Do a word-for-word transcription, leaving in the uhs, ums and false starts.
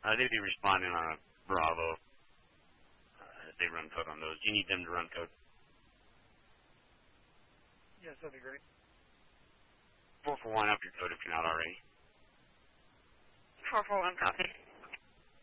Uh, they'd be responding on a Bravo. Uh, they run code on those. Do you need them to run code? Yes, that'd be great. four four one up your code if you're not already. four four one copy.